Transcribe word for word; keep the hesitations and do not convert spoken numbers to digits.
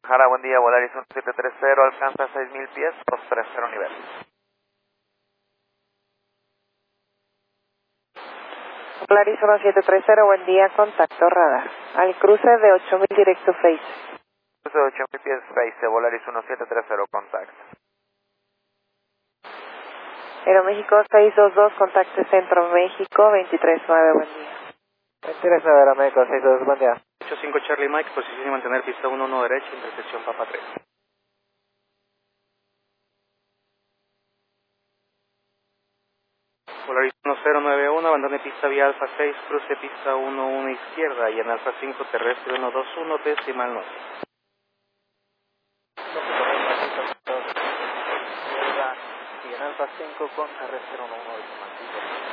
Jara, buen día, Volaris uno siete tres cero, alcanza seis mil pies, dos tres cero nivel. Volaris uno siete tres cero, buen día, contacto radar. Al cruce de ocho mil directo face. Cruce de ocho mil pies, face, Volaris uno siete tres cero, contact. Aeroméxico seis dos dos, contacto Centro México, veintitrés nueve, buen día. veintitrés nueve, Aeroméxico seis dos dos, buen día. ocho cinco Charlie Mike, posición y mantener pista uno uno derecha, intersección Papa tres. Volaris uno cero nueve uno, abandone pista vía Alfa seis, cruce pista uno uno izquierda y en Alfa cinco terrestre uno dos uno, decimal nueve. Y en Alfa cinco con terrestre uno uno decimal.